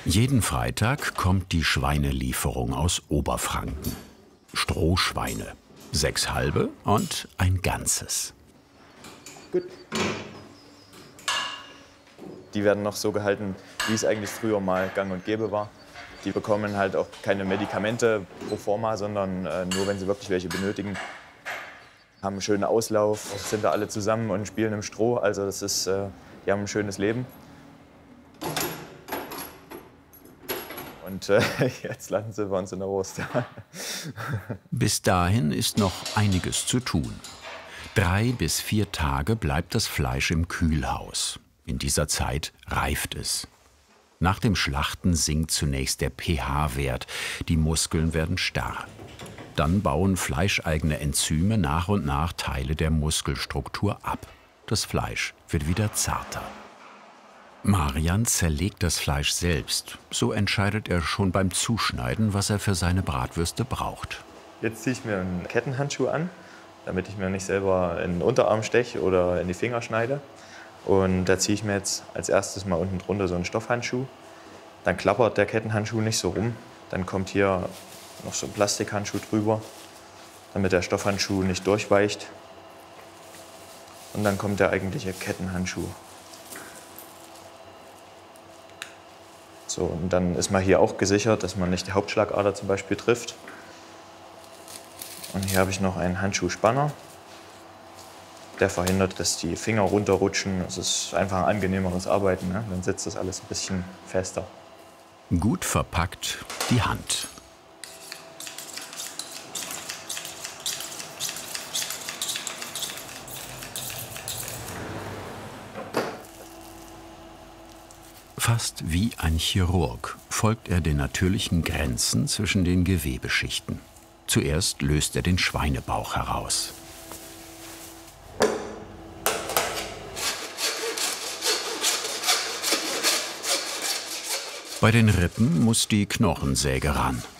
Jeden Freitag kommt die Schweinelieferung aus Oberfranken. Strohschweine, 6 halbe und ein ganzes. Gut. Die werden noch so gehalten, wie es eigentlich früher mal gang und gäbe war. Die bekommen halt auch keine Medikamente pro forma, sondern nur, wenn sie wirklich welche benötigen. Haben einen schönen Auslauf, sind da alle zusammen und spielen im Stroh. Also das ist, die haben ein schönes Leben. Und jetzt landen sie bei uns in der Wurst. Bis dahin ist noch einiges zu tun. 3 bis 4 Tage bleibt das Fleisch im Kühlhaus. In dieser Zeit reift es. Nach dem Schlachten sinkt zunächst der pH-Wert. Die Muskeln werden starr. Dann bauen fleischeigene Enzyme nach und nach Teile der Muskelstruktur ab. Das Fleisch wird wieder zarter. Marian zerlegt das Fleisch selbst. So entscheidet er schon beim Zuschneiden, was er für seine Bratwürste braucht. Jetzt ziehe ich mir einen Kettenhandschuh an, damit ich mir nicht selber in den Unterarm steche oder in die Finger schneide. Und da ziehe ich mir jetzt als erstes mal unten drunter so einen Stoffhandschuh. Dann klappert der Kettenhandschuh nicht so rum. Dann kommt hier noch so ein Plastikhandschuh drüber, damit der Stoffhandschuh nicht durchweicht. Und dann kommt der eigentliche Kettenhandschuh. So, und dann ist man hier auch gesichert, dass man nicht die Hauptschlagader zum Beispiel trifft. Und hier habe ich noch einen Handschuhspanner. Der verhindert, dass die Finger runterrutschen. Es ist einfach ein angenehmeres Arbeiten, ne? Dann sitzt das alles ein bisschen fester. Gut verpackt die Hand. Fast wie ein Chirurg folgt er den natürlichen Grenzen zwischen den Gewebeschichten. Zuerst löst er den Schweinebauch heraus. Bei den Rippen muss die Knochensäge ran.